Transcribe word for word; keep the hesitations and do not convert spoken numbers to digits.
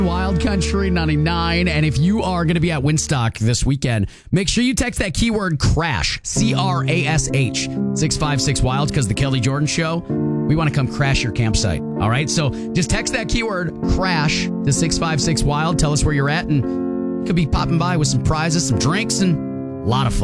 Wild Country ninety-nine. And if you are going to be at Winstock this weekend, make sure you text that keyword CRASH, C R A S H, six five six wild, because the Kelly Jordan Show, we want to come crash your campsite. All right? So just text that keyword CRASH to six five six wild. Tell us where you're at, and could be popping by with some prizes, some drinks, and a lot of fun.